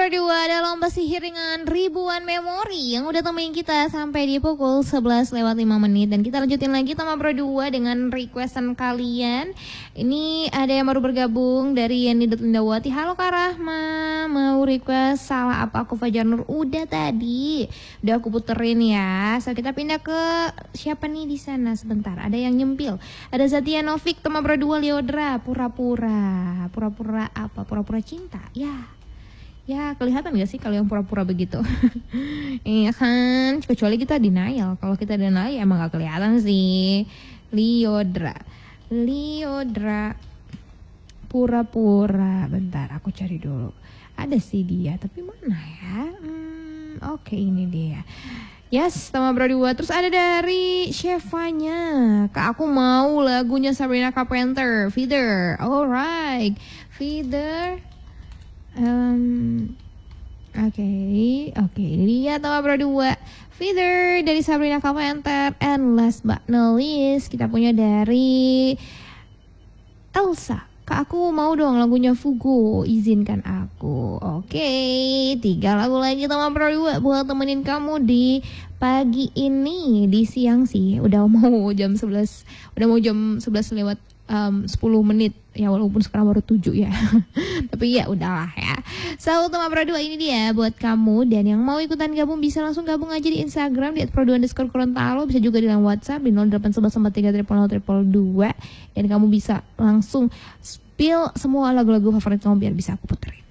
Pro 2 ada lomba sihir dengan ribuan memori yang udah temenin kita sampai di pukul 11:05. Dan kita lanjutin lagi sama Pro 2 dengan requestan kalian. Ini ada yang baru bergabung dari Yeni.Lindawati. Halo Kak Rahma, mau request Salah Apa Aku Fajar Nur. Udah tadi, udah aku puterin ya. So kita pindah ke siapa nih di sana sebentar. Ada yang nyempil. Ada Zatia Novik, teman Pro 2 Liodra. Pura-pura apa? Pura-pura cinta. Ya kelihatan gak sih kalau yang pura-pura begitu? Iya kan, kecuali kita denial. Kalau kita denial ya emang gak kelihatan sih. Liodra pura-pura. Bentar aku cari dulu. Ada sih dia, tapi mana ya? Oke, ini dia. Yes, sama Bro 2. Terus ada dari Shevanya. Kak, aku mau lagunya Sabrina Carpenter, Feeder. Alright, Feeder. Oke, ini dia sama Bro 2. Feeder dari Sabrina Carpenter. And last but not least, kita punya dari Elsa. Kak, aku mau dong lagunya Fugo, izinkan aku. Oke, 3 lagu lagi sama Pro 2 buat temenin kamu di pagi ini. Di siang sih, udah mau jam 11 lewat 10 menit. Ya walaupun sekarang baru 7 ya. Tapi ya udahlah ya. So, sama Pro 2 ini dia buat kamu. Dan yang mau ikutan gabung bisa langsung gabung aja di Instagram di @pro2_Gorontalo. Bisa juga di dalam WhatsApp di 0811430002. Dan kamu bisa langsung spill semua lagu-lagu favorit kamu biar bisa aku puterin.